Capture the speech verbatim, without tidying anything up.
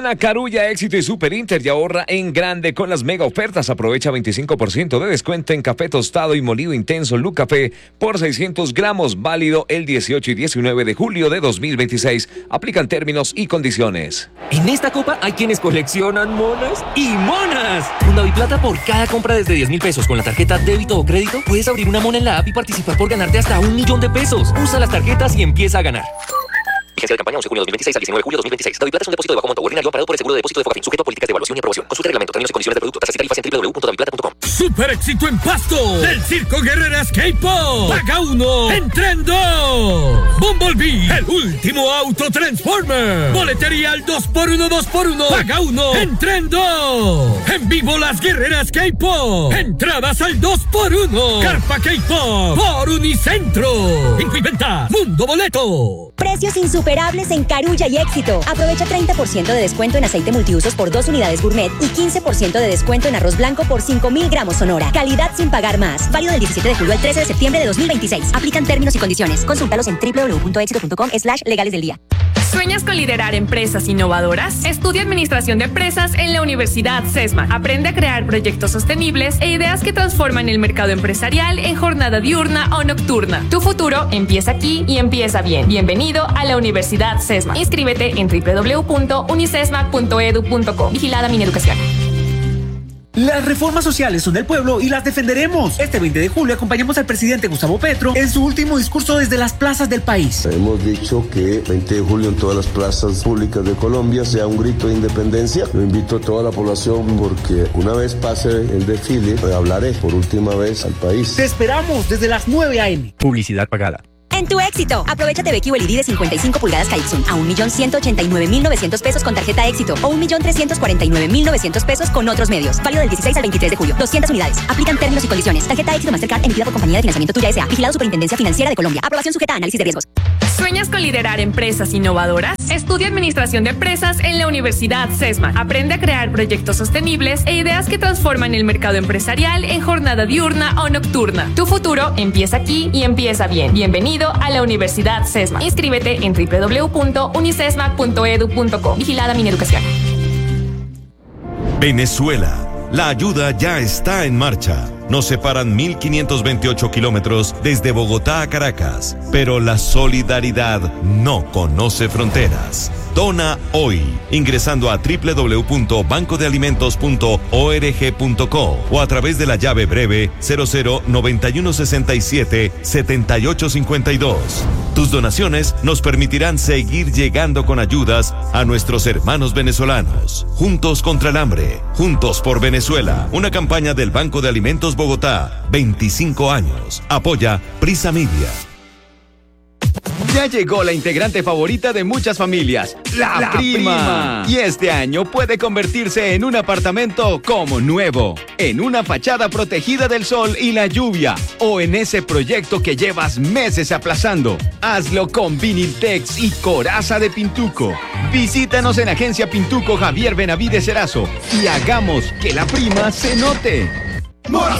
Ven a Carulla, Éxito y Super Inter y ahorra en grande con las mega ofertas. Aprovecha veinticinco por ciento de descuento en café tostado y molido intenso Lucafé por seiscientos gramos, válido el dieciocho y diecinueve de julio de dos mil veintiséis. Aplican términos y condiciones. En esta copa hay quienes coleccionan monas y monas. Con Daviplata, por cada compra desde diez mil pesos con la tarjeta débito o crédito, puedes abrir una mona en la app y participar por ganarte hasta un millón de pesos. Usa las tarjetas y empieza a ganar. Vigencia de campaña once de junio de dos mil veintiséis al diecinueve de julio de dos mil veintiséis. Daviplata es un depósito de bajo monto ordinario amparado por el seguro de depósito de Fogafín, sujeto a políticas de evaluación y aprobación. Consulte reglamento, términos y condiciones del producto, tasas y tarifas en doble u doble u doble u punto daviplata punto com. Super éxito en Pasto del Circo Guerrera Skatepop. Paga uno, entren dos. Bumblebee, el último auto Transformer. Boletería al dos por uno, dos por uno. Paga uno, entren dos. En vivo las Guerreras K-Pop. Entradas al dos por uno. Carpa K-Pop por Unicentro. Incluiventa Mundo Boleto. Precios insuperables en Carulla y Éxito. Aprovecha treinta por ciento de descuento en aceite multiusos por dos unidades gourmet y quince por ciento de descuento en arroz blanco por cinco mil gramos Sonora. Calidad sin pagar más. Válido del diecisiete de julio al trece de septiembre de dos mil veintiséis. Aplican términos y condiciones. Consúltalos en doble u doble u doble u punto éxito punto com slash legales del día. ¿Sueñas con liderar empresas innovadoras? Estudia Administración de Empresas en la Universidad SESMA. Aprende a crear proyectos sostenibles e ideas que transforman el mercado empresarial en jornada diurna o nocturna. Tu futuro empieza aquí y empieza bien. Bienvenido a la Universidad SESMA. Inscríbete en doble u doble u doble u punto unisesma punto edu punto com. Vigilada Mineducación. Las reformas sociales son del pueblo y las defenderemos. Este veinte de julio acompañamos al presidente Gustavo Petro en su último discurso desde las plazas del país. Hemos dicho que veinte de julio en todas las plazas públicas de Colombia sea un grito de independencia. Lo invito a toda la población porque una vez pase el desfile, hablaré por última vez al país. Te esperamos desde las nueve a eme Publicidad pagada. En tu Éxito, aprovecha T V Q L E D de cincuenta y cinco pulgadas Kaixun a un millón ciento ochenta y nueve mil novecientos pesos con tarjeta Éxito o un millón trescientos cuarenta y nueve mil novecientos pesos con otros medios. Válido del dieciséis al veintitrés de julio. doscientas unidades. Aplican términos y condiciones. Tarjeta Éxito Mastercard emitida por Compañía de Financiamiento Tuya S A. Vigilado Superintendencia Financiera de Colombia. Aprobación sujeta a análisis de riesgos. ¿Sueñas con liderar empresas innovadoras? Estudia Administración de Empresas en la Universidad SESMA. Aprende a crear proyectos sostenibles e ideas que transforman el mercado empresarial en jornada diurna o nocturna. Tu futuro empieza aquí y empieza bien. Bienvenido a la Universidad SESMA. Inscríbete en doble u doble u doble u punto unisesma punto edu punto com. Vigilada Mineducación. Venezuela. La ayuda ya está en marcha. Nos separan mil quinientos veintiocho kilómetros desde Bogotá a Caracas, pero la solidaridad no conoce fronteras. Dona hoy, ingresando a doble u doble u doble u punto banco de alimentos punto org punto co o a través de la llave breve cero cero noventa y uno sesenta y siete setenta y ocho cincuenta y dos. Tus donaciones nos permitirán seguir llegando con ayudas a nuestros hermanos venezolanos. Juntos contra el hambre, juntos por Venezuela. Una campaña del Banco de Alimentos Bogotá, veinticinco años. Apoya Prisa Media. Ya llegó la integrante favorita de muchas familias, la, la prima. prima. Y este año puede convertirse en un apartamento como nuevo, en una fachada protegida del sol y la lluvia, o en ese proyecto que llevas meses aplazando. Hazlo con Viniltex y Coraza de Pintuco. Visítanos en Agencia Pintuco Javier Benavides Erazo y hagamos que la prima se note.